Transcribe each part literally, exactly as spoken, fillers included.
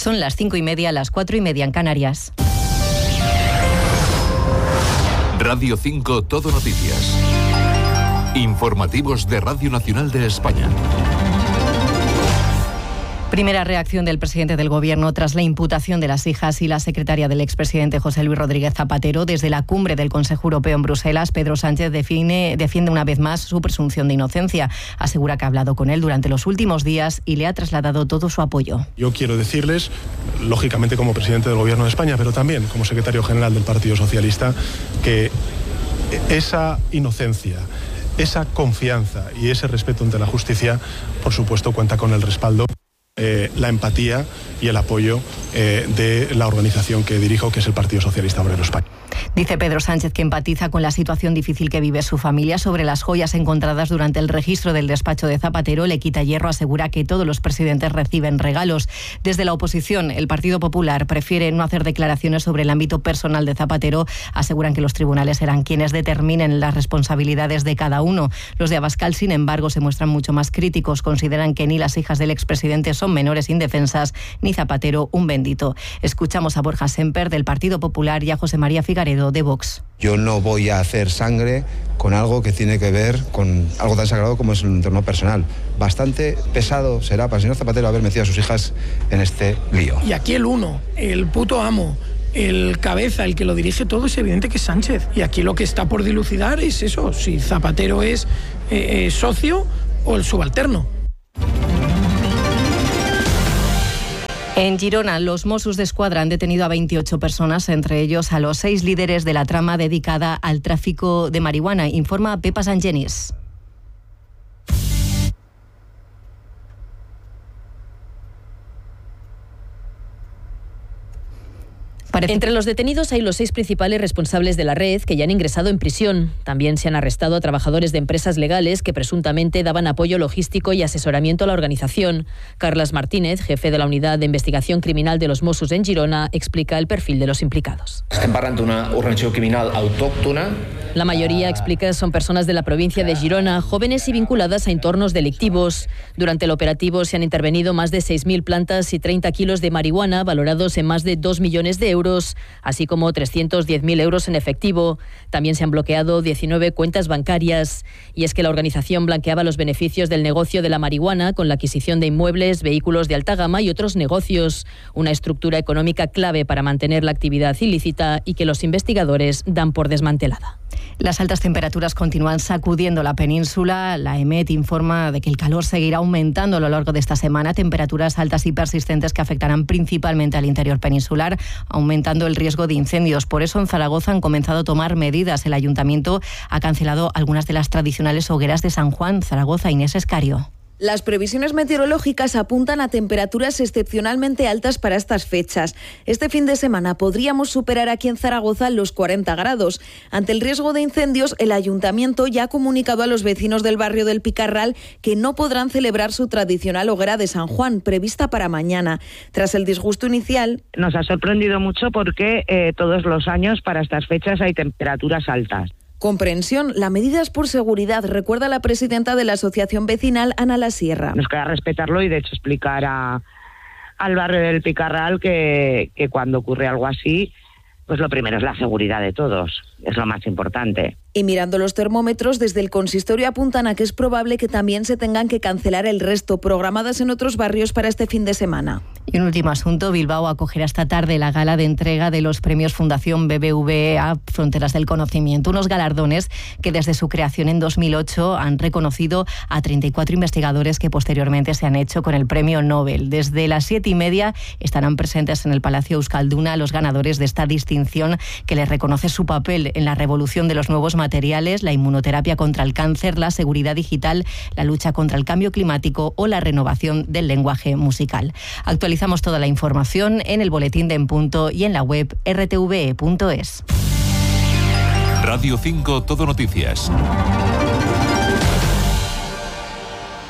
Son las cinco y media, las cuatro y media en Canarias. Radio cinco Todo Noticias. Informativos de Radio Nacional de España. Primera reacción del presidente del Gobierno tras la imputación de las hijas y la secretaria del expresidente José Luis Rodríguez Zapatero. Desde la cumbre del Consejo Europeo en Bruselas, Pedro Sánchez define, defiende una vez más su presunción de inocencia. Asegura que ha hablado con él durante los últimos días y le ha trasladado todo su apoyo. Yo quiero decirles, lógicamente como presidente del Gobierno de España, pero también como secretario general del Partido Socialista, que esa inocencia, esa confianza y ese respeto ante la justicia, por supuesto, cuenta con el respaldo, eh, la empatía y el apoyo eh, de la organización que dirijo, que es el Partido Socialista Obrero Español. Dice Pedro Sánchez que empatiza con la situación difícil que vive su familia. Sobre las joyas encontradas durante el registro del despacho de Zapatero, Le Quita Hierro asegura que todos los presidentes reciben regalos. Desde la oposición, el Partido Popular prefiere no hacer declaraciones sobre el ámbito personal de Zapatero. Aseguran que los tribunales serán quienes determinen las responsabilidades de cada uno. Los de Abascal, sin embargo, se muestran mucho más críticos. Consideran que ni las hijas del expresidente son menores indefensas, ni Zapatero un bendito. Escuchamos a Borja Semper, del Partido Popular, y a José María Figaredo, de Vox. Yo no voy a hacer sangre con algo que tiene que ver con algo tan sagrado como es el entorno personal. Bastante pesado será para el señor Zapatero haber metido a sus hijas en este lío. Y aquí el uno, el puto amo, el cabeza, el que lo dirige todo, es evidente que es Sánchez. Y aquí lo que está por dilucidar es eso, si Zapatero es eh, eh, socio o el subalterno. En Girona, los Mossos d'Esquadra han detenido a veintiocho personas, entre ellos a los seis líderes de la trama dedicada al tráfico de marihuana, informa Pepa Sangenis. Parece... Entre los detenidos hay los seis principales responsables de la red que ya han ingresado en prisión. También se han arrestado a trabajadores de empresas legales que presuntamente daban apoyo logístico y asesoramiento a la organización. Carles Martínez, jefe de la Unidad de Investigación Criminal de los Mossos en Girona, explica el perfil de los implicados. Estem parlant d'una organització criminal autòctona. La mayoría, explica, son personas de la provincia de Girona, jóvenes y vinculadas a entornos delictivos. Durante el operativo se han intervenido más de seis mil plantas y treinta kilos de marihuana valorados en más de dos millones de euros, así como trescientos diez mil euros en efectivo. También se han bloqueado diecinueve cuentas bancarias. Y es que la organización blanqueaba los beneficios del negocio de la marihuana con la adquisición de inmuebles, vehículos de alta gama y otros negocios. Una estructura económica clave para mantener la actividad ilícita y que los investigadores dan por desmantelada. Las altas temperaturas continúan sacudiendo la península. La EMET informa de que el calor seguirá aumentando a lo largo de esta semana. Temperaturas altas y persistentes que afectarán principalmente al interior peninsular, aumentando el riesgo de incendios. Por eso en Zaragoza han comenzado a tomar medidas. El ayuntamiento ha cancelado algunas de las tradicionales hogueras de San Juan. Zaragoza, Inés Escario. Las previsiones meteorológicas apuntan a temperaturas excepcionalmente altas para estas fechas. Este fin de semana podríamos superar aquí en Zaragoza los cuarenta grados. Ante el riesgo de incendios, el ayuntamiento ya ha comunicado a los vecinos del barrio del Picarral que no podrán celebrar su tradicional hoguera de San Juan, prevista para mañana. Tras el disgusto inicial... Nos ha sorprendido mucho porque eh, todos los años para estas fechas hay temperaturas altas. Comprensión, la medida es por seguridad, recuerda la presidenta de la asociación vecinal, Ana La Sierra. Nos queda respetarlo y de hecho explicar a, al barrio del Picarral que, que cuando ocurre algo así, pues lo primero es la seguridad de todos, es lo más importante. Y mirando los termómetros, desde el consistorio apuntan a que es probable que también se tengan que cancelar el resto, programadas en otros barrios para este fin de semana. Y un último asunto, Bilbao acogerá esta tarde la gala de entrega de los premios Fundación B B V A Fronteras del Conocimiento, unos galardones que desde su creación en dos mil ocho han reconocido a treinta y cuatro investigadores que posteriormente se han hecho con el premio Nobel. Desde las siete y media estarán presentes en el Palacio Euskalduna los ganadores de esta distinción que les reconoce su papel en la revolución de los nuevos materiales, la inmunoterapia contra el cáncer, la seguridad digital, la lucha contra el cambio climático o la renovación del lenguaje musical. Actualizamos toda la información en el boletín de En Punto y en la web erre te ve e punto es. Radio cinco Todo Noticias.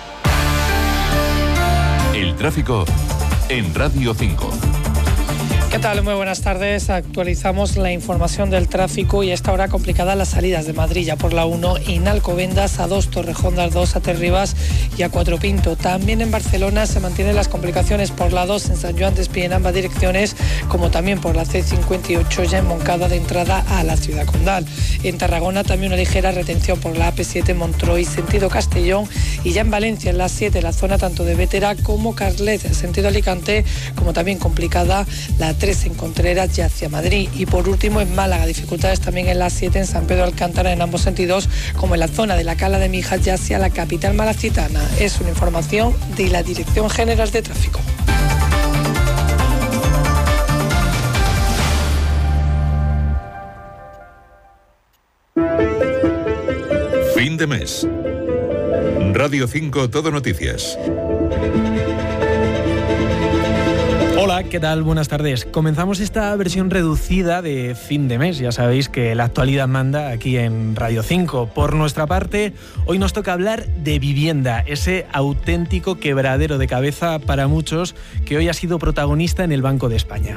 El tráfico en Radio cinco. ¿Qué tal? Muy buenas tardes. Actualizamos la información del tráfico y a esta hora complicada las salidas de Madrid, ya por la uno en Alcobendas, A dos Torrejondas, dos a Terribas y a Cuatro Pinto. También en Barcelona se mantienen las complicaciones por la dos en San Joan de Espí en ambas direcciones, como también por la C cincuenta y ocho ya en Moncada de entrada a la ciudad condal. En Tarragona también una ligera retención por la A P siete Montroy sentido Castellón, y ya en Valencia en la siete la zona tanto de Bétera como Carlet sentido Alicante, como también complicada la tres en Contreras y hacia Madrid. Y por último en Málaga, dificultades también en la siete en San Pedro Alcántara en ambos sentidos, como en la zona de la Cala de Mijas y hacia la capital malacitana. Es una información de la Dirección General de Tráfico. Fin de mes. Radio cinco Todo Noticias. Hola, ¿qué tal? Buenas tardes. Comenzamos esta versión reducida de fin de mes. Ya sabéis que la actualidad manda aquí en Radio cinco. Por nuestra parte, hoy nos toca hablar de vivienda, ese auténtico quebradero de cabeza para muchos que hoy ha sido protagonista en el Banco de España.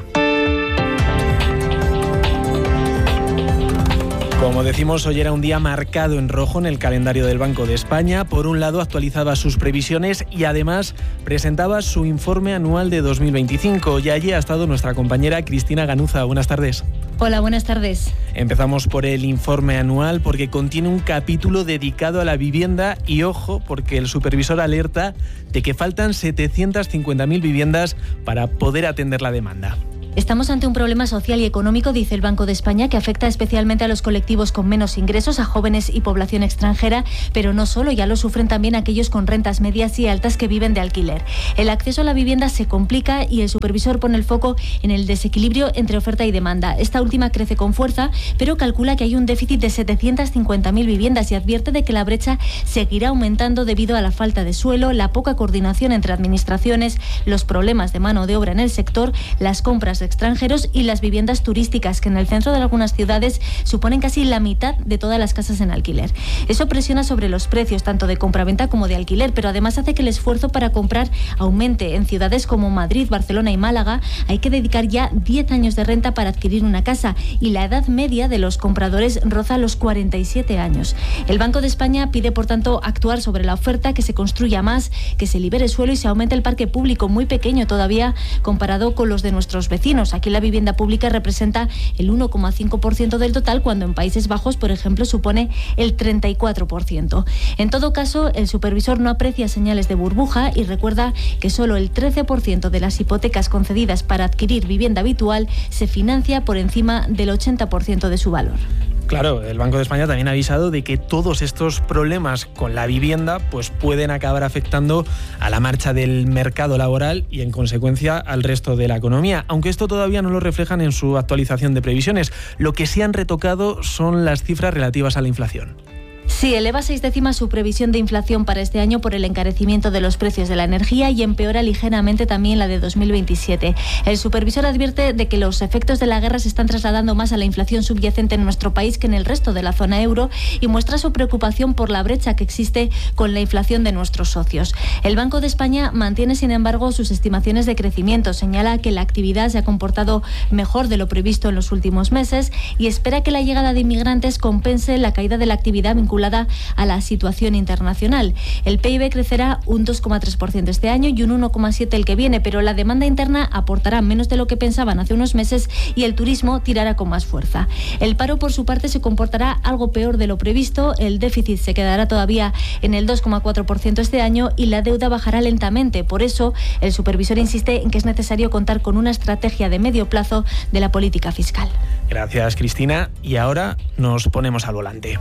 Como decimos, hoy era un día marcado en rojo en el calendario del Banco de España. Por un lado, actualizaba sus previsiones y además presentaba su informe anual de dos mil veinticinco. Y allí ha estado nuestra compañera Cristina Ganuza. Buenas tardes. Hola, buenas tardes. Empezamos por el informe anual porque contiene un capítulo dedicado a la vivienda y ojo, porque el supervisor alerta de que faltan setecientas cincuenta mil viviendas para poder atender la demanda. Estamos ante un problema social y económico, dice el Banco de España, que afecta especialmente a los colectivos con menos ingresos, a jóvenes y población extranjera, pero no solo, ya lo sufren también aquellos con rentas medias y altas que viven de alquiler. El acceso a la vivienda se complica y el supervisor pone el foco en el desequilibrio entre oferta y demanda. Esta última crece con fuerza, pero calcula que hay un déficit de setecientas cincuenta mil viviendas y advierte de que la brecha seguirá aumentando debido a la falta de suelo, la poca coordinación entre administraciones, los problemas de mano de obra en el sector, las compras de extranjeros y las viviendas turísticas, que en el centro de algunas ciudades suponen casi la mitad de todas las casas en alquiler. Eso presiona sobre los precios, tanto de compraventa como de alquiler, pero además hace que el esfuerzo para comprar aumente. En ciudades como Madrid, Barcelona y Málaga hay que dedicar ya diez años de renta para adquirir una casa y la edad media de los compradores roza los cuarenta y siete años. El Banco de España pide, por tanto, actuar sobre la oferta, que se construya más, que se libere suelo y se aumente el parque público, muy pequeño todavía comparado con los de nuestros vecinos. Aquí la vivienda pública representa el uno coma cinco por ciento del total, cuando en Países Bajos, por ejemplo, supone el treinta y cuatro por ciento. En todo caso, el supervisor no aprecia señales de burbuja y recuerda que solo el trece por ciento de las hipotecas concedidas para adquirir vivienda habitual se financia por encima del ochenta por ciento de su valor. Claro, el Banco de España también ha avisado de que todos estos problemas con la vivienda pues pueden acabar afectando a la marcha del mercado laboral y, en consecuencia, al resto de la economía, aunque esto todavía no lo reflejan en su actualización de previsiones. Lo que sí han retocado son las cifras relativas a la inflación. Sí, eleva seis décimas su previsión de inflación para este año por el encarecimiento de los precios de la energía y empeora ligeramente también la de dos mil veintisiete. El supervisor advierte de que los efectos de la guerra se están trasladando más a la inflación subyacente en nuestro país que en el resto de la zona euro y muestra su preocupación por la brecha que existe con la inflación de nuestros socios. El Banco de España mantiene, sin embargo, sus estimaciones de crecimiento. Señala que la actividad se ha comportado mejor de lo previsto en los últimos meses y espera que la llegada de inmigrantes compense la caída de la actividad vinculada a la situación internacional. El P I B crecerá un dos coma tres por ciento este año y un uno coma siete por ciento el que viene, pero la demanda interna aportará menos de lo que pensaban hace unos meses y el turismo tirará con más fuerza. El paro, por su parte, se comportará algo peor de lo previsto. El déficit se quedará todavía en el dos coma cuatro por ciento este año y la deuda bajará lentamente. Por eso, el supervisor insiste en que es necesario contar con una estrategia de medio plazo de la política fiscal. Gracias, Cristina. Y ahora nos ponemos al volante.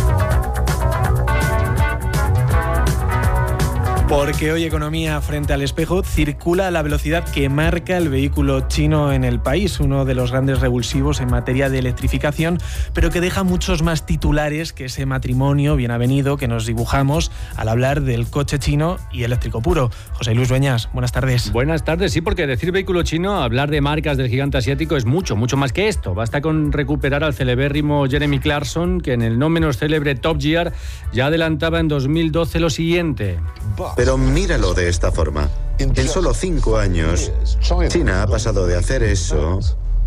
Porque hoy Economía frente al espejo circula a la velocidad que marca el vehículo chino en el país, uno de los grandes revulsivos en materia de electrificación, pero que deja muchos más titulares que ese matrimonio bien avenido que nos dibujamos al hablar del coche chino y eléctrico puro. José Luis Dueñas, buenas tardes. Buenas tardes, sí, porque decir vehículo chino, hablar de marcas del gigante asiático es mucho, mucho más que esto. Basta con recuperar al celebérrimo Jeremy Clarkson, que en el no menos célebre Top Gear ya adelantaba en dos mil doce lo siguiente. Bosch. Pero míralo de esta forma. En solo cinco años, China ha pasado de hacer eso,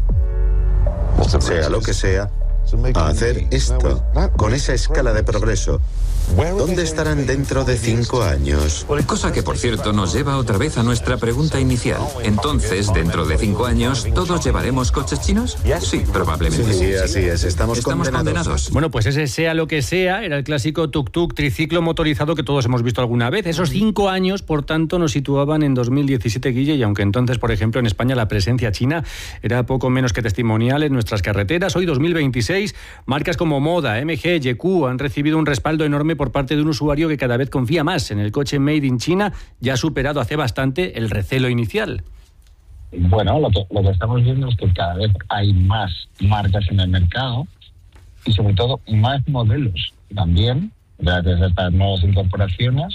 sea lo que sea, a hacer esto, con esa escala de progreso. ¿Dónde estarán dentro de cinco años? Cosa que, por cierto, nos lleva otra vez a nuestra pregunta inicial. Entonces, dentro de cinco años, ¿todos llevaremos coches chinos? Sí, probablemente. Sí, así es. Estamos, Estamos condenados. condenados. Bueno, pues ese sea lo que sea, era el clásico tuk-tuk triciclo motorizado que todos hemos visto alguna vez. Esos cinco años, por tanto, nos situaban en dos mil diecisiete, Guille, y aunque entonces, por ejemplo, en España la presencia china era poco menos que testimonial en nuestras carreteras, hoy, dos mil veintiséis, marcas como Moda, M G, Y Q han recibido un respaldo enorme por parte de un usuario que cada vez confía más en el coche made in China, ya ha superado hace bastante el recelo inicial. Bueno, lo que, lo que estamos viendo es que cada vez hay más marcas en el mercado y sobre todo más modelos también, gracias a estas nuevas incorporaciones.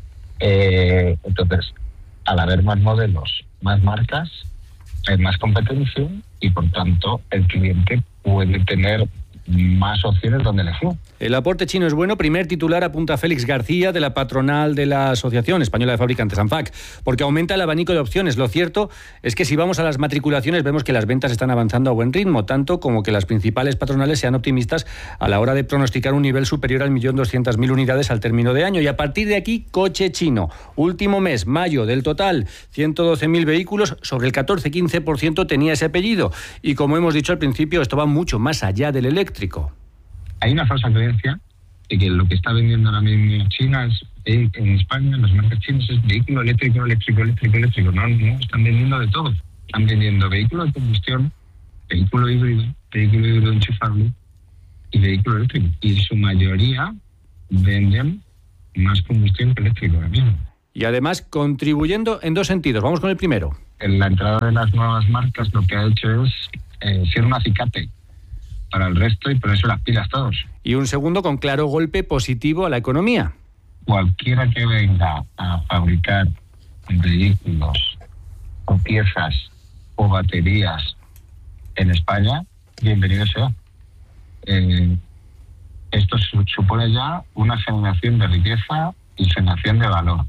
Eh, entonces, al haber más modelos, más marcas, hay más competencia y por tanto el cliente puede tener más opciones donde elegir. El aporte chino es bueno. Primer titular apunta Félix García, de la patronal de la Asociación Española de Fabricantes, ANFAC, porque aumenta el abanico de opciones. Lo cierto es que si vamos a las matriculaciones vemos que las ventas están avanzando a buen ritmo, tanto como que las principales patronales sean optimistas a la hora de pronosticar un nivel superior al millón doscientas mil unidades al término de año. Y a partir de aquí, coche chino. Último mes, mayo, del total, ciento doce mil vehículos, sobre el catorce a quince por ciento tenía ese apellido. Y como hemos dicho al principio, esto va mucho más allá del eléctrico. Hay una falsa creencia de que lo que está vendiendo ahora mismo China es, en España, en las marcas chinas, es vehículo eléctrico, eléctrico, eléctrico, eléctrico. No, no, están vendiendo de todo. Están vendiendo vehículo de combustión, vehículo híbrido, vehículo híbrido enchufable y vehículo eléctrico. Y su mayoría venden más combustión que eléctrico ahora mismo. Y además contribuyendo en dos sentidos. Vamos con el primero. En la entrada de las nuevas marcas lo que ha hecho es eh, ser un acicate para el resto y ponerse las pilas todos. Y un segundo con claro golpe positivo a la economía. Cualquiera que venga a fabricar vehículos o piezas o baterías en España, bienvenido sea. Eh, esto supone ya una generación de riqueza y generación de valor.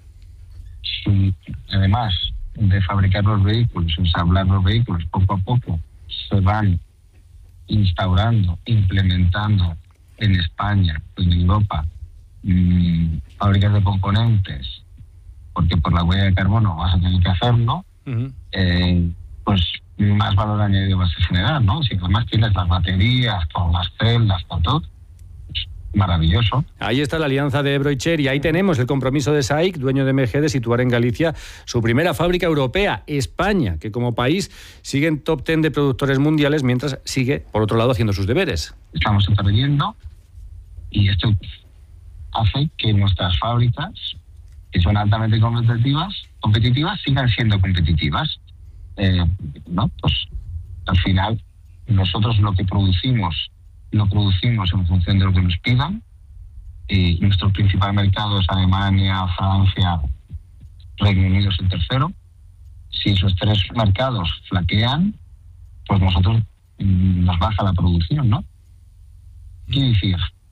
Si, además de fabricar los vehículos, ensamblar los vehículos, poco a poco se van instaurando, implementando en España, en Europa, mmm, fábricas de componentes, porque por la huella de carbono vas a tener que hacerlo, uh-huh. eh, pues más valor añadido vas a generar, ¿no? Si además tienes las baterías, con las celdas, con todo, maravilloso. Ahí está la alianza de Ebro y Cher, y ahí tenemos el compromiso de S A I C, dueño de M G, de situar en Galicia su primera fábrica europea, España, que como país sigue en top ten de productores mundiales, mientras sigue, por otro lado, haciendo sus deberes. Estamos interviniendo y esto hace que nuestras fábricas, que son altamente competitivas, competitivas sigan siendo competitivas. Eh, ¿no? Pues al final nosotros lo que producimos lo producimos en función de lo que nos pidan. Y nuestro principal mercado es Alemania, Francia, Reino Unido es el tercero. Si esos tres mercados flaquean, pues nosotros mmm, nos baja la producción, ¿no? Quiere decir,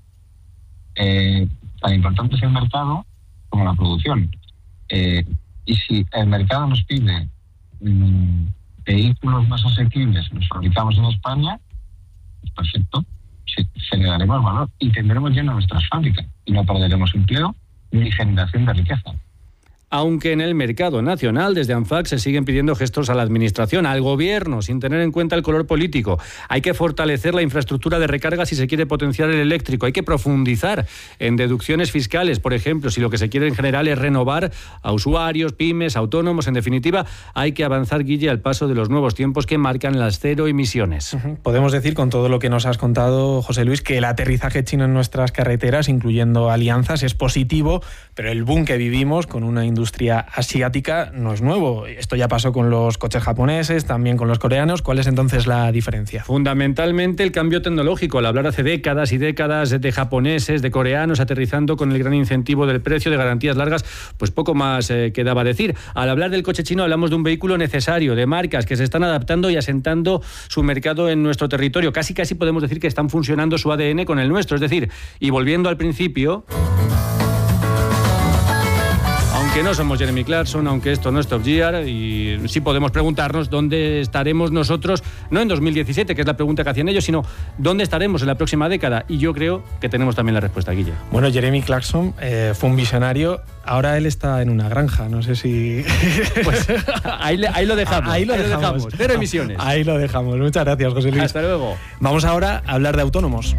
eh, tan importante es el mercado como la producción. Eh, y si el mercado nos pide mmm, vehículos más asequibles, los fabricamos en España, pues perfecto. Generaremos valor y tendremos lleno nuestras fábricas y no perderemos empleo ni generación de riqueza. Aunque en el mercado nacional, desde ANFAC se siguen pidiendo gestos a la administración, al gobierno, sin tener en cuenta el color político. Hay que fortalecer la infraestructura de recarga si se quiere potenciar el eléctrico. Hay que profundizar en deducciones fiscales, por ejemplo, si lo que se quiere en general es renovar a usuarios, pymes, autónomos. En definitiva, hay que avanzar, Guille, al paso de los nuevos tiempos que marcan las cero emisiones. Uh-huh. Podemos decir, con todo lo que nos has contado, José Luis, que el aterrizaje chino en nuestras carreteras, incluyendo alianzas, es positivo, pero el boom que vivimos con una industria asiática no es nuevo. Esto ya pasó con los coches japoneses, también con los coreanos. ¿Cuál es entonces la diferencia? Fundamentalmente el cambio tecnológico. Al hablar hace décadas y décadas de japoneses, de coreanos, aterrizando con el gran incentivo del precio, de garantías largas, pues poco más eh, quedaba decir. Al hablar del coche chino hablamos de un vehículo necesario, de marcas que se están adaptando y asentando su mercado en nuestro territorio. Casi casi podemos decir que están fusionando su A D N con el nuestro. Es decir, y volviendo al principio... Que no somos Jeremy Clarkson, aunque esto no es Top Gear, y sí podemos preguntarnos dónde estaremos nosotros, no en dos mil diecisiete, que es la pregunta que hacían ellos, sino dónde estaremos en la próxima década. Y yo creo que tenemos también la respuesta, Guille. Bueno, Jeremy Clarkson eh, fue un visionario, ahora él está en una granja, no sé si... Pues ahí, ahí lo dejamos. Ahí lo ahí dejamos. Lo dejamos. Cero emisiones. Ahí lo dejamos. Muchas gracias, José Luis. Hasta luego. Vamos ahora a hablar de autónomos.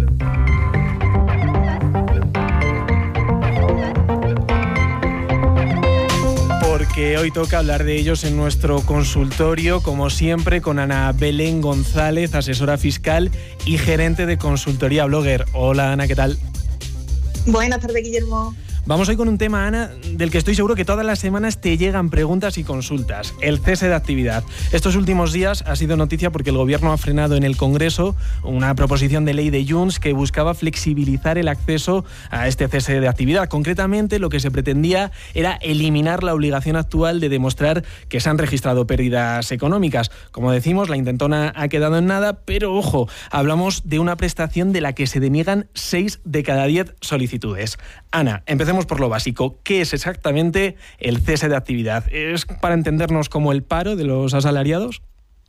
Porque hoy toca hablar de ellos en nuestro consultorio, como siempre, con Ana Belén González, asesora fiscal y gerente de consultoría Blogger. Hola, Ana, ¿qué tal? Buenas tardes, Guillermo. Vamos hoy con un tema, Ana, del que estoy seguro que todas las semanas te llegan preguntas y consultas. El cese de actividad. Estos últimos días ha sido noticia porque el Gobierno ha frenado en el Congreso una proposición de ley de Junts que buscaba flexibilizar el acceso a este cese de actividad. Concretamente, lo que se pretendía era eliminar la obligación actual de demostrar que se han registrado pérdidas económicas. Como decimos, la intentona ha quedado en nada, pero ojo, hablamos de una prestación de la que se deniegan seis de cada diez solicitudes. Ana, empecemos por lo básico. ¿Qué es exactamente el cese de actividad? ¿Es para entendernos como el paro de los asalariados?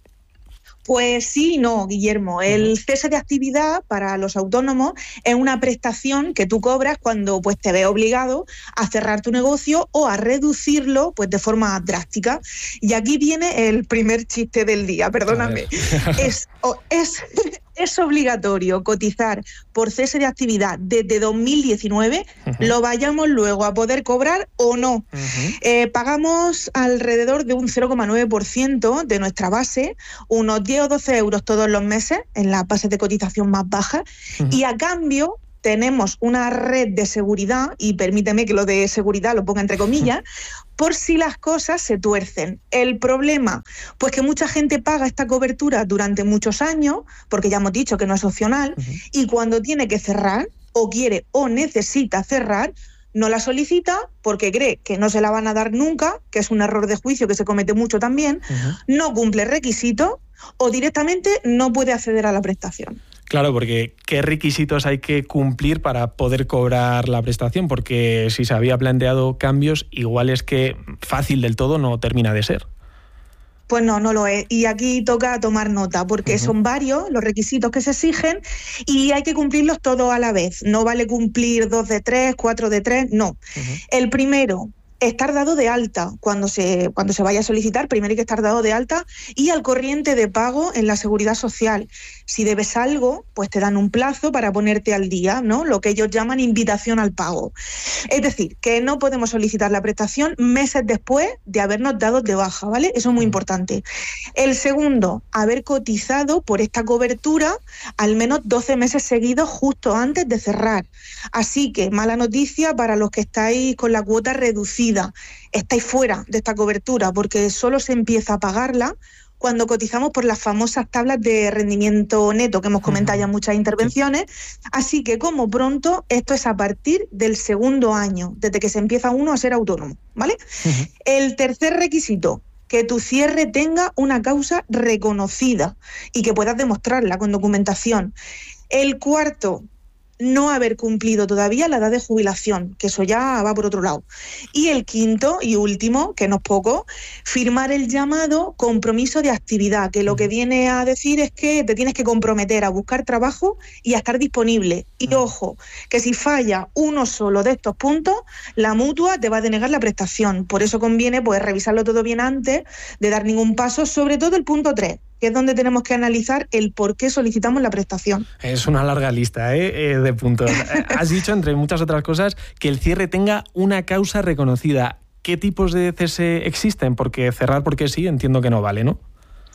Pues sí y no, Guillermo. El cese de actividad para los autónomos es una prestación que tú cobras cuando pues, te ves obligado a cerrar tu negocio o a reducirlo pues, de forma drástica. Y aquí viene el primer chiste del día, perdóname. Es, es, es obligatorio cotizar por cese de actividad desde dos mil diecinueve, uh-huh. lo vayamos luego a poder cobrar o no. Uh-huh. Eh, pagamos alrededor de un cero coma nueve por ciento de nuestra base, unos diez o doce euros todos los meses en las bases de cotización más bajas, uh-huh. y a cambio tenemos una red de seguridad, y permíteme que lo de seguridad lo ponga entre comillas, por si las cosas se tuercen. El problema, pues que mucha gente paga esta cobertura durante muchos años, porque ya hemos dicho que no es opcional, uh-huh. y cuando tiene que cerrar, o quiere o necesita cerrar, no la solicita porque cree que no se la van a dar nunca, que es un error de juicio que se comete mucho también, uh-huh. no cumple requisitos o directamente no puede acceder a la prestación. Claro, porque ¿qué requisitos hay que cumplir para poder cobrar la prestación? Porque si se había planteado cambios, igual es que fácil del todo no termina de ser. Pues no, no lo es. Y aquí toca tomar nota, porque uh-huh. son varios los requisitos que se exigen y hay que cumplirlos todos a la vez. No vale cumplir dos de tres, cuatro de tres, no. Uh-huh. El primero, estar dado de alta cuando se, cuando se vaya a solicitar. Primero hay que estar dado de alta y al corriente de pago en la Seguridad Social. Si debes algo, pues te dan un plazo para ponerte al día, ¿no? Lo que ellos llaman invitación al pago. Es decir, que no podemos solicitar la prestación meses después de habernos dado de baja, ¿vale? Eso es muy importante. El segundo, haber cotizado por esta cobertura al menos doce meses seguidos justo antes de cerrar. Así que, mala noticia para los que estáis con la cuota reducida. Estáis fuera de esta cobertura porque solo se empieza a pagarla cuando cotizamos por las famosas tablas de rendimiento neto que hemos comentado ya en muchas intervenciones. Así que como pronto, esto es a partir del segundo año, desde que se empieza uno a ser autónomo, ¿vale? Uh-huh. El tercer requisito, que tu cierre tenga una causa reconocida y que puedas demostrarla con documentación. El cuarto, no haber cumplido todavía la edad de jubilación, que eso ya va por otro lado. Y el quinto y último, que no es poco, firmar el llamado compromiso de actividad, que lo que viene a decir es que te tienes que comprometer a buscar trabajo y a estar disponible. Y ojo, que si falla uno solo de estos puntos, la mutua te va a denegar la prestación. Por eso conviene pues revisarlo todo bien antes de dar ningún paso, sobre todo el punto tres, que es donde tenemos que analizar el por qué solicitamos la prestación. Es una larga lista ¿eh? Eh, de puntos. Has dicho, entre muchas otras cosas, que el cierre tenga una causa reconocida. ¿Qué tipos de cese existen? Porque cerrar porque sí, entiendo que no vale, ¿no?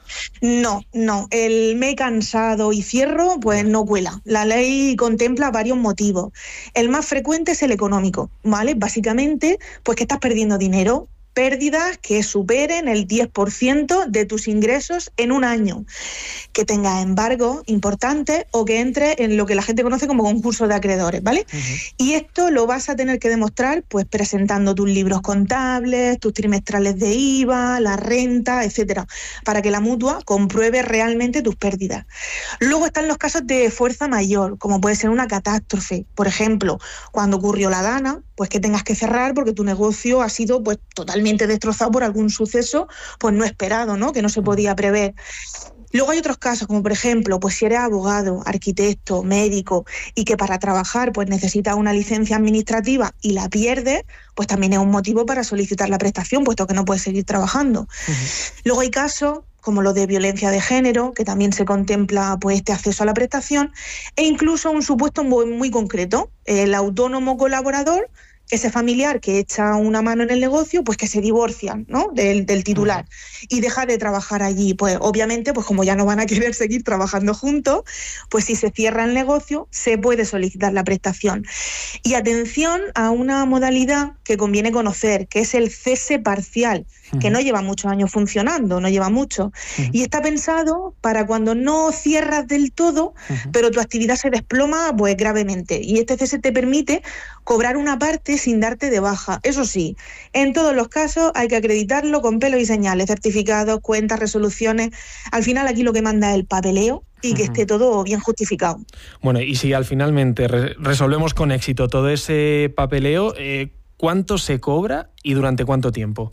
No, no. El me he cansado y cierro, pues no cuela. La ley contempla varios motivos. El más frecuente es el económico, ¿vale? Básicamente, pues que estás perdiendo dinero, pérdidas que superen el diez por ciento de tus ingresos en un año, que tengas embargos importantes o que entres en lo que la gente conoce como concurso de acreedores, ¿vale? Uh-huh. Y esto lo vas a tener que demostrar pues presentando tus libros contables, tus trimestrales de I V A, la renta, etcétera, para que la mutua compruebe realmente tus pérdidas. Luego están los casos de fuerza mayor, como puede ser una catástrofe. Por ejemplo, cuando ocurrió la Dana, pues que tengas que cerrar porque tu negocio ha sido pues totalmente destrozado por algún suceso pues no esperado, ¿no? Que no se podía prever. Luego hay otros casos, como por ejemplo, pues si eres abogado, arquitecto, médico y que para trabajar pues necesitas una licencia administrativa y la pierdes, pues también es un motivo para solicitar la prestación, puesto que no puedes seguir trabajando. Uh-huh. Luego hay casos como los de violencia de género, que también se contempla pues este acceso a la prestación, e incluso un supuesto muy, muy concreto, el autónomo colaborador, ese familiar que echa una mano en el negocio, pues que se divorcian, ¿no? del, del titular y deja de trabajar allí. Pues obviamente, pues como ya no van a querer seguir trabajando juntos, pues si se cierra el negocio, se puede solicitar la prestación. Y atención a una modalidad que conviene conocer, que es el cese parcial, uh-huh. que no lleva muchos años funcionando, no lleva mucho. Uh-huh. Y está pensado para cuando no cierras del todo, uh-huh. pero tu actividad se desploma pues gravemente. Y este cese te permite cobrar una parte sin darte de baja. Eso sí, en todos los casos hay que acreditarlo con pelos y señales, certificados, cuentas, resoluciones. Al final aquí lo que manda es el papeleo y que uh-huh. esté todo bien justificado. Bueno, y si al finalmente re- resolvemos con éxito todo ese papeleo, eh, ¿cuánto se cobra y durante cuánto tiempo?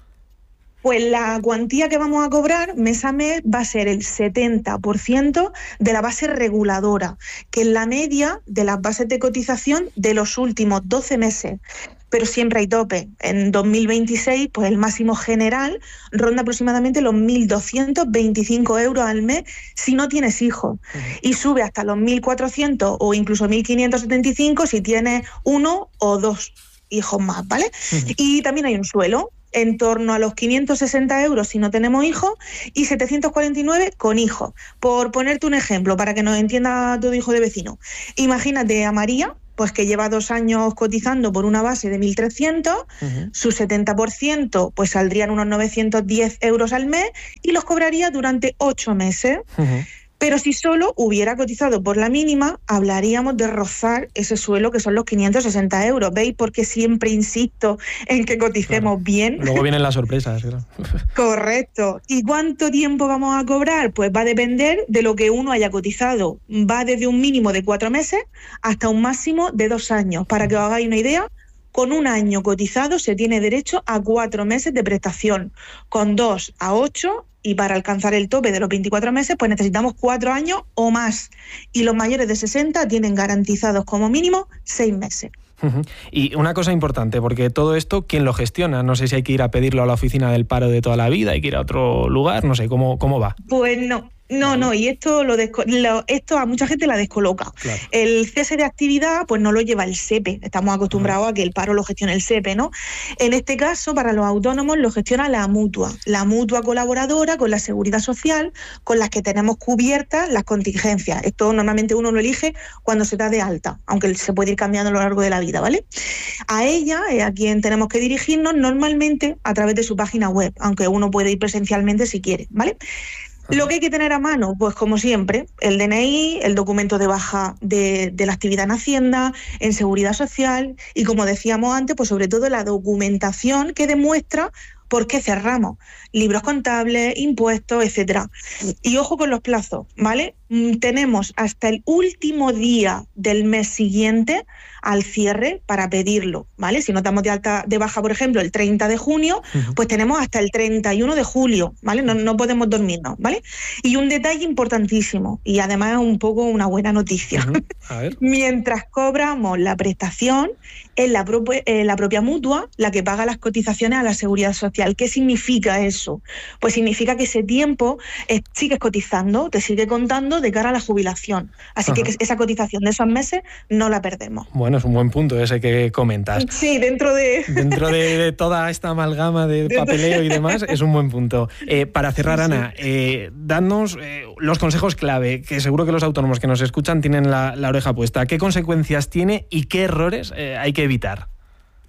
Pues la cuantía que vamos a cobrar mes a mes va a ser el setenta por ciento de la base reguladora, que es la media de las bases de cotización de los últimos doce meses. Pero siempre hay tope. En dos mil veintiséis, pues el máximo general ronda aproximadamente los mil doscientos veinticinco euros al mes si no tienes hijos. Uh-huh. Y sube hasta los mil cuatrocientos o incluso mil quinientos setenta y cinco si tienes uno o dos hijos más, ¿vale? Uh-huh. Y también hay un suelo en torno a los quinientos sesenta euros si no tenemos hijos y setecientos cuarenta y nueve con hijos. Por ponerte un ejemplo, para que nos entienda todo hijo de vecino. Imagínate a María, pues que lleva dos años cotizando por una base de mil trescientos, uh-huh. su setenta por ciento pues saldrían unos novecientos diez euros al mes y los cobraría durante ocho meses. Uh-huh. Pero si solo hubiera cotizado por la mínima, hablaríamos de rozar ese suelo que son los quinientos sesenta euros. ¿Veis por qué siempre insisto en que coticemos claro. bien? Luego vienen las sorpresas. Claro. Correcto. ¿Y cuánto tiempo vamos a cobrar? Pues va a depender de lo que uno haya cotizado. Va desde un mínimo de cuatro meses hasta un máximo de dos años. Para que os hagáis una idea, con un año cotizado se tiene derecho a cuatro meses de prestación. Con dos a ocho. Y para alcanzar el tope de los veinticuatro meses, pues necesitamos cuatro años o más. Y los mayores de sesenta tienen garantizados como mínimo seis meses. Uh-huh. Y una cosa importante, porque todo esto, ¿quién lo gestiona? No sé si hay que ir a pedirlo a la oficina del paro de toda la vida, hay que ir a otro lugar, no sé, ¿cómo, cómo va? Pues no. No, no, y esto lo, desco- lo esto a mucha gente la descoloca. Claro. El cese de actividad pues no lo lleva el S E P E, estamos acostumbrados uh-huh. a que el paro lo gestione el S E P E, ¿no? En este caso, para los autónomos lo gestiona la mutua, la mutua colaboradora con la seguridad social, con las que tenemos cubiertas las contingencias. Esto normalmente uno lo elige cuando se da de alta, aunque se puede ir cambiando a lo largo de la vida, ¿vale? A ella es a quien tenemos que dirigirnos normalmente a través de su página web, aunque uno puede ir presencialmente si quiere, ¿vale? Lo que hay que tener a mano, pues como siempre, el D N I, el documento de baja de, de la actividad en Hacienda, en Seguridad Social y, como decíamos antes, pues sobre todo la documentación que demuestra por qué cerramos, libros contables, impuestos, etcétera. Y ojo con los plazos, ¿vale? Tenemos hasta el último día del mes siguiente al cierre para pedirlo, ¿vale? Si no estamos de alta de baja, por ejemplo, el treinta de junio, uh-huh. pues tenemos hasta el treinta y uno de julio, ¿vale? No, no podemos dormirnos, ¿vale? Y un detalle importantísimo, y además es un poco una buena noticia. Uh-huh. A ver. Mientras cobramos la prestación, es la, pro- eh, la propia mutua la que paga las cotizaciones a la Seguridad Social. ¿Qué significa eso? Pues significa que ese tiempo eh, sigues cotizando, te sigue contando de cara a la jubilación. Así Ajá. que esa cotización de esos meses no la perdemos. Bueno, es un buen punto ese que comentas. Sí, dentro de... Dentro de, de toda esta amalgama de papeleo y demás, es un buen punto. Eh, para cerrar, Ana, eh, danos eh, los consejos clave, que seguro que los autónomos que nos escuchan tienen la, la oreja puesta. ¿Qué consecuencias tiene y qué errores eh, hay que evitar?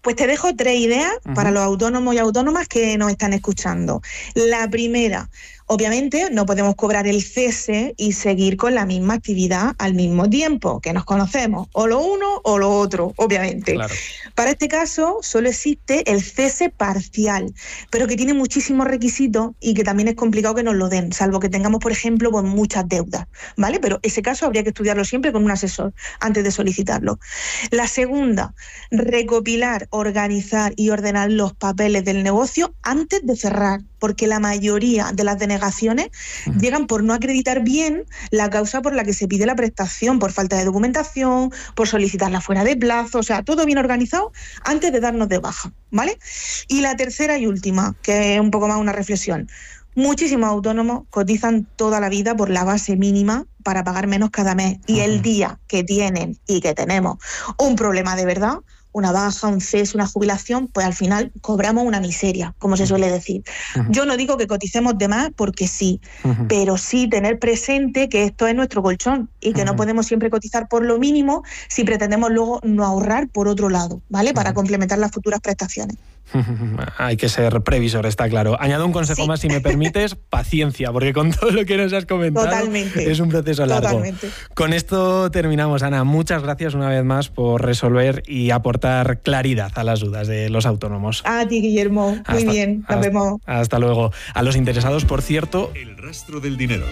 Pues te dejo tres ideas uh-huh. para los autónomos y autónomas que nos están escuchando. La primera, obviamente no podemos cobrar el cese y seguir con la misma actividad al mismo tiempo, que nos conocemos, o lo uno o lo otro, obviamente. Claro. Para este caso solo existe el cese parcial, pero que tiene muchísimos requisitos y que también es complicado que nos lo den, salvo que tengamos, por ejemplo, pues, muchas deudas, ¿vale? Pero ese caso habría que estudiarlo siempre con un asesor antes de solicitarlo. La segunda, recopilar, organizar y ordenar los papeles del negocio antes de cerrar, porque la mayoría de las denegaciones uh-huh. llegan por no acreditar bien la causa por la que se pide la prestación, por falta de documentación, por solicitarla fuera de plazo, o sea, todo bien organizado antes de darnos de baja, ¿vale? Y la tercera y última, que es un poco más una reflexión. Muchísimos autónomos cotizan toda la vida por la base mínima para pagar menos cada mes, y uh-huh. el día que tienen y que tenemos un problema de verdad, una baja, un cese, una jubilación, pues al final cobramos una miseria, como se suele decir. Uh-huh. Yo no digo que coticemos de más porque sí, uh-huh. pero sí tener presente que esto es nuestro colchón y que uh-huh. no podemos siempre cotizar por lo mínimo si pretendemos luego no ahorrar por otro lado, ¿vale? Uh-huh. Para complementar las futuras prestaciones. Hay que ser previsor, está claro. Añado un consejo sí. más, si me permites, paciencia, porque con todo lo que nos has comentado Totalmente. es un proceso largo. Totalmente. Con esto terminamos, Ana. Muchas gracias una vez más por resolver y aportar claridad a las dudas de los autónomos. A ti, Guillermo. Muy hasta, bien, nos hasta, vemos. Hasta luego. A los interesados, por cierto... El rastro del dinero.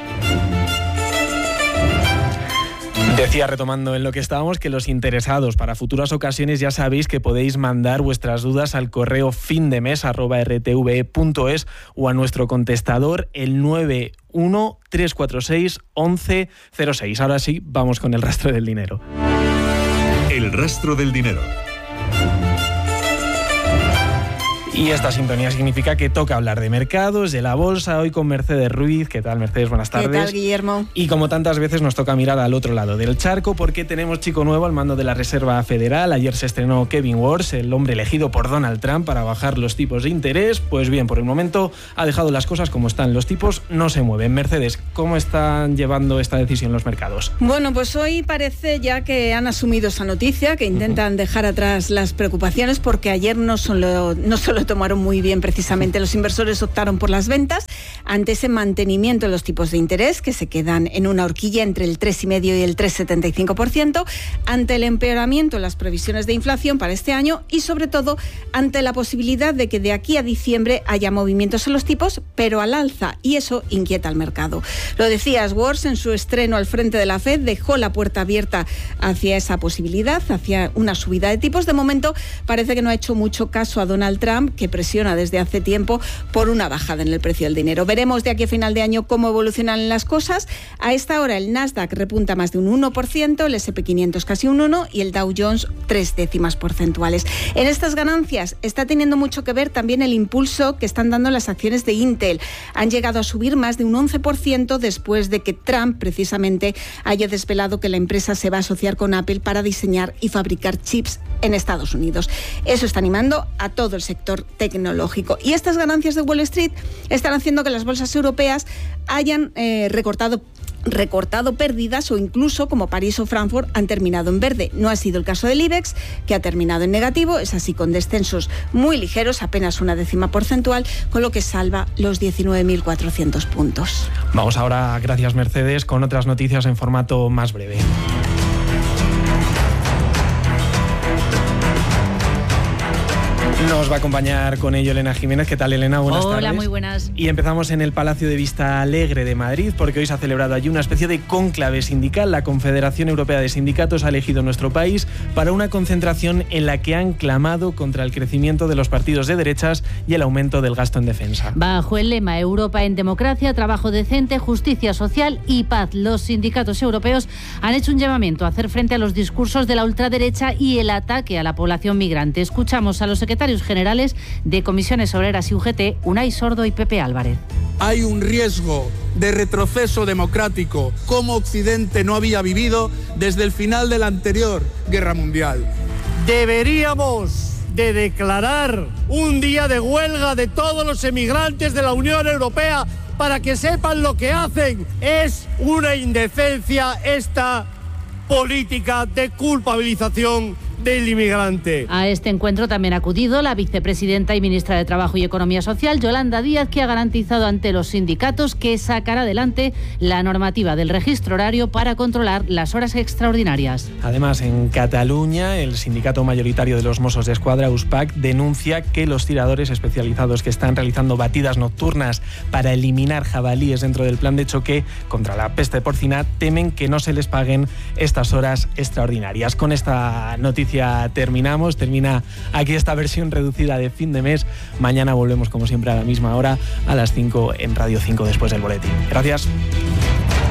Decía, retomando en lo que estábamos, que los interesados para futuras ocasiones ya sabéis que podéis mandar vuestras dudas al correo findemes arroba r t v e punto es o a nuestro contestador el nueve uno tres cuatro seis once cero seis. Ahora sí, vamos con el rastro del dinero. El rastro del dinero. Y esta sintonía significa que toca hablar de mercados, de la bolsa, hoy con Mercedes Ruiz. ¿Qué tal, Mercedes? Buenas tardes. ¿Qué tal, Guillermo? Y como tantas veces nos toca mirar al otro lado del charco, porque tenemos chico nuevo al mando de la Reserva Federal. Ayer se estrenó Kevin Warsh, el hombre elegido por Donald Trump para bajar los tipos de interés. Pues bien, por el momento ha dejado las cosas como están. Los tipos no se mueven. Mercedes, ¿cómo están llevando esta decisión los mercados? Bueno, pues hoy parece ya que han asumido esa noticia, que intentan uh-huh. dejar atrás las preocupaciones, porque ayer no solo, no solo tomaron muy bien precisamente. Los inversores optaron por las ventas ante ese mantenimiento de los tipos de interés, que se quedan en una horquilla entre el tres coma cinco y el tres coma setenta y cinco por ciento, ante el empeoramiento en las previsiones de inflación para este año y, sobre todo, ante la posibilidad de que de aquí a diciembre haya movimientos en los tipos, pero al alza, y eso inquieta al mercado. Lo decías, Warsh en su estreno al frente de la Fed dejó la puerta abierta hacia esa posibilidad, hacia una subida de tipos. De momento parece que no ha hecho mucho caso a Donald Trump, que presiona desde hace tiempo por una bajada en el precio del dinero. Veremos de aquí a final de año cómo evolucionan las cosas. A esta hora el Nasdaq repunta más de un uno por ciento, el ese and pe quinientos casi un uno por ciento y el Dow Jones tres décimas porcentuales. En estas ganancias está teniendo mucho que ver también el impulso que están dando las acciones de Intel. Han llegado a subir más de un once por ciento después de que Trump precisamente haya desvelado que la empresa se va a asociar con Apple para diseñar y fabricar chips en Estados Unidos. Eso está animando a todo el sector tecnológico. Y estas ganancias de Wall Street están haciendo que las bolsas europeas hayan eh, recortado recortado pérdidas, o incluso, como París o Frankfurt, han terminado en verde. No ha sido el caso del IBEX, que ha terminado en negativo, es así con descensos muy ligeros, apenas una décima porcentual, con lo que salva los diecinueve mil cuatrocientos puntos. Vamos ahora, gracias Mercedes, con otras noticias en formato más breve. Nos va a acompañar con ello Elena Jiménez. ¿Qué tal, Elena? Buenas Hola, tardes. Hola, muy buenas. Y empezamos en el Palacio de Vista Alegre de Madrid, porque hoy se ha celebrado allí una especie de cónclave sindical. La Confederación Europea de Sindicatos ha elegido nuestro país para una concentración en la que han clamado contra el crecimiento de los partidos de derechas y el aumento del gasto en defensa. Bajo el lema Europa en democracia, trabajo decente, justicia social y paz, los sindicatos europeos han hecho un llamamiento a hacer frente a los discursos de la ultraderecha y el ataque a la población migrante. Escuchamos a los secretarios generales de Comisiones Obreras y U G T, Unai Sordo y Pepe Álvarez. Hay un riesgo de retroceso democrático como Occidente no había vivido desde el final de la anterior guerra mundial. Deberíamos de declarar un día de huelga de todos los emigrantes de la Unión Europea para que sepan lo que hacen. Es una indecencia esta política de culpabilización del inmigrante. A este encuentro también ha acudido la vicepresidenta y ministra de Trabajo y Economía Social, Yolanda Díaz, que ha garantizado ante los sindicatos que sacará adelante la normativa del registro horario para controlar las horas extraordinarias. Además, en Cataluña, el sindicato mayoritario de los Mossos de Escuadra, USPAC, denuncia que los tiradores especializados que están realizando batidas nocturnas para eliminar jabalíes dentro del plan de choque contra la peste porcina temen que no se les paguen estas horas extraordinarias. Con esta noticia terminamos, termina aquí esta versión reducida de fin de mes. Mañana volvemos como siempre a la misma hora, a las cinco en Radio cinco después del boletín. Gracias.